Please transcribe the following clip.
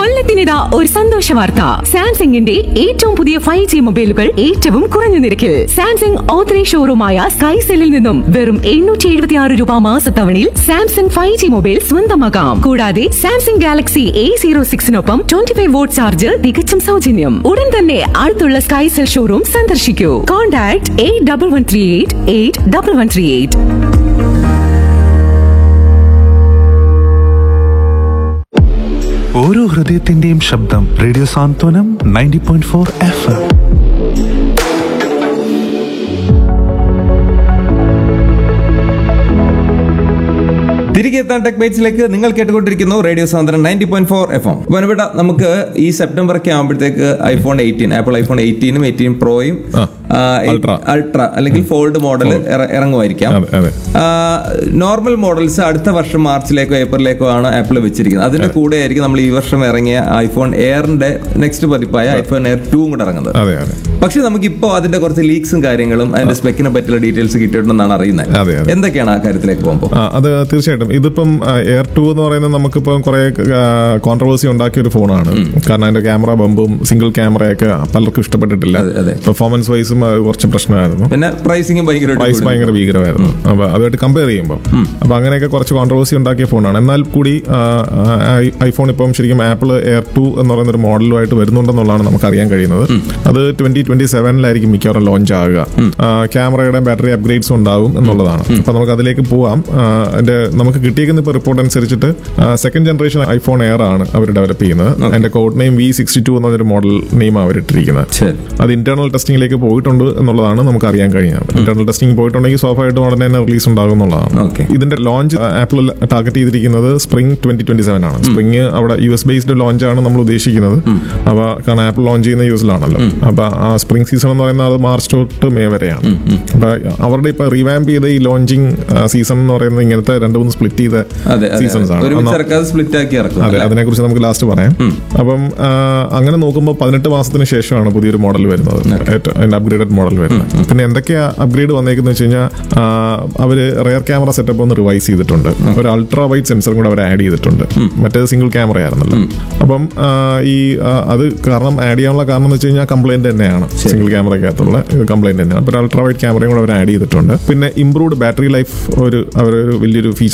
കൊല്ലത്തിനിതാ ഒരു സന്തോഷ വാർത്ത. സാംസങ്ങിന്റെ ഏറ്റവും പുതിയ 5G മൊബൈലുകൾ ഏറ്റവും കുറഞ്ഞ നിരക്കിൽ സാംസങ് ഓത്തറൈസ്ഡ് ഷോറൂമായ സ്കൈസെല്ലിൽ നിന്നും വെറും 876 രൂപ മാസത്തവണയിൽ സാംസങ് 5G മൊബൈൽ സ്വന്തമാക്കാം. കൂടാതെ സാംസങ് ഗാലക്സി A06-നൊപ്പം 25 വോട്ട് ചാർജർ തികച്ചും സൗജന്യം. ഉടൻ തന്നെ അടുത്തുള്ള സ്കൈസെൽ ഷോറൂം സന്ദർശിക്കൂ. കോൺടാക്ട് 8138 ഓരോ ഹൃദയത്തിന്റെയും ശബ്ദം റേഡിയോ സാന്ത്വനം 90.4 FM. തിരികെ എത്താൻ ടെക് ബൈറ്റ്സിലേക്ക് നിങ്ങൾ കേട്ടുകൊണ്ടിരിക്കുന്നു റേഡിയോ സാന്ത്വനം 90.4 FM. വനവിട നമുക്ക് ഈ സെപ്റ്റംബർ ഒക്കെ ആകുമ്പോഴത്തേക്ക് ഐഫോൺ 18 ആപ്പിൾ ഐഫോൺ 18ഉം 18 പ്രോയും അൾട്ര അല്ലെങ്കിൽ ഫോൾഡ് മോഡൽ ഇറങ്ങുമായിരിക്കാം. നോർമൽ മോഡൽസ് അടുത്ത വർഷം മാർച്ചിലേക്കോ ഏപ്രിലേക്കോ ആണ് ആപ്പിൾ വെച്ചിരിക്കുന്നത്. അതിന്റെ കൂടെ ആയിരിക്കും നമ്മൾ ഈ വർഷം ഇറങ്ങിയ ഐഫോൺ എയറിന്റെ നെക്സ്റ്റ് പതിപ്പായ ഐഫോൺ എയർ 2 കൂടെ ഇറങ്ങുന്നത്. പക്ഷെ നമുക്കിപ്പോ അതിന്റെ കുറച്ച് ലീക്സും കാര്യങ്ങളും അതിന്റെ സ്പെക്കിനെ പറ്റിയുള്ള ഡീറ്റെയിൽസ് കിട്ടിയിട്ടുണ്ടെന്നാണ് അറിയുന്നത്. എന്തൊക്കെയാണ് ആ കാര്യത്തിലേക്ക് പോകുമ്പോൾ? അത് തീർച്ചയായിട്ടും ഇതിപ്പം എയർ 2 എന്ന് പറയുന്നത് നമുക്കിപ്പം കുറെ കോൺട്രവേഴ്സി ഉണ്ടാക്കിയ ഒരു ഫോണാണ്. കാരണം അതിന്റെ ക്യാമറ ബമ്പും സിംഗിൾ ക്യാമറയൊക്കെ പലർക്കും ഇഷ്ടപ്പെട്ടിട്ടില്ല. പെർഫോമൻസ് വൈസും കുറച്ച് പ്രശ്നമായിരുന്നു. പിന്നെ പ്രൈസ് ഭയങ്കര ഭീകരമായിരുന്നു. അപ്പൊ അതുമായിട്ട് കമ്പയർ ചെയ്യുമ്പോൾ അപ്പൊ അങ്ങനെയൊക്കെ കുറച്ച് കോൺട്രവേഴ്സി ഉണ്ടാക്കിയ ഫോണാണ്. എന്നാൽ കൂടി ഐഫോൺ ഇപ്പം ശരിക്കും ആപ്പിൾ എയർ 2 എന്ന് പറയുന്ന ഒരു മോഡലുമായിട്ട് വരുന്നുണ്ടെന്നുള്ളതാണ് നമുക്ക് അറിയാൻ കഴിയുന്നത്. അത് 2027 മിക്കവാറും ലോഞ്ച് ആകുക. ക്യാമറയുടെ ബാറ്ററി അപ്ഗ്രേഡ്സും ഉണ്ടാകും എന്നുള്ളതാണ്. അപ്പൊ നമുക്ക് അതിലേക്ക് പോവാം. നമുക്ക് കിട്ടിയേക്കുന്ന ഇപ്പൊ റിപ്പോർട്ട് അനുസരിച്ചിട്ട് സെക്കൻഡ് ജനറേഷൻ ഐഫോൺ എയർ ആണ് അവർ ഡെവലപ്പ് ചെയ്യുന്നത്. അതിന്റെ കോഡ് നെയിം V62 എന്നൊരു മോഡൽ നെയിം അവർ ഇട്ടിരിക്കുന്നത്. അത് ഇന്റേണൽ ടെസ്റ്റിംഗിലേക്ക് പോയിട്ടുണ്ട് എന്നുള്ളതാണ് നമുക്ക് അറിയാൻ കഴിയുന്നത്. ഇന്റേണൽ ടെസ്റ്റിംഗ് പോയിട്ടുണ്ടെങ്കിൽ സ്വാഭാവികമായിട്ടും ഉടനെ തന്നെ റിലീസ് ഉണ്ടാകും എന്നുള്ളതാണ്. ഇതിന്റെ ലോഞ്ച് ആപ്പിൾ ടാർഗറ്റ് ചെയ്തിരിക്കുന്നത് സ്പ്രിംഗ് 2027 ആണ്. സ്പ്രിംഗ് അവിടെ US ബേസ്ഡ് ലോഞ്ച് ആണ് നമ്മൾ ഉദ്ദേശിക്കുന്നത്. അപ്പൊ കാരണം ആപ്പിൾ ലോഞ്ച് ചെയ്യുന്ന US-ലാണല്ലോ. അപ്പൊ ആ സ്പ്രിംഗ് സീസൺ എന്ന് പറയുന്നത് അത് മാർച്ച് തൊട്ട് മെയ് വരെയാണ്. അപ്പൊ അവരുടെ ഇപ്പൊ റിവാമ്പ് ചെയ്ത ഈ ലോഞ്ചിങ് സീസൺ എന്ന് പറയുന്നത് ഇങ്ങനത്തെ 2-3 സ്പ്ലിറ്റ് ചെയ്ത സീസൺസ് ആണ്. അതെ, അതിനെക്കുറിച്ച് നമുക്ക് ലാസ്റ്റ് പറയാം. അപ്പം അങ്ങനെ നോക്കുമ്പോൾ 18 മാസത്തിന് ശേഷമാണ് പുതിയൊരു മോഡൽ വരുന്നത്, അതിന്റെ അപ്ഗ്രേഡഡ് മോഡൽ വരുന്നത്. പിന്നെ എന്തൊക്കെയാ അപ്ഗ്രേഡ് വന്നേക്കെന്ന് വെച്ച് കഴിഞ്ഞാൽ അവര് റിയർ ക്യാമറ സെറ്റപ്പ് ഒന്ന് റിവൈസ് ചെയ്തിട്ടുണ്ട്. ഒരു അൾട്രാ വൈഡ് സെൻസറും കൂടെ അവർ ആഡ് ചെയ്തിട്ടുണ്ട്. മറ്റേത് സിംഗിൾ ക്യാമറ ആയിരുന്നല്ലോ. അപ്പം ഈ അത് കാരണം ആഡ് ചെയ്യാനുള്ള കാരണം എന്ന് വെച്ച് കഴിഞ്ഞാൽ കംപ്ലൈന്റ് തന്നെയാണ്. സിംഗിൾ ക്യാമറയ്ക്കകത്തുള്ള കംപ്ലൈന്റ് തന്നെയാണ്. അപ്പോൾ അൾട്രാ വൈഡ് ക്യാമറയും കൂടെ അവർ ആഡ് ചെയ്തിട്ടുണ്ട്. പിന്നെ ഇംപ്രൂവ്ഡ് ബാറ്ററി ലൈഫ് അവർ വലിയൊരു ഫീച്ചർ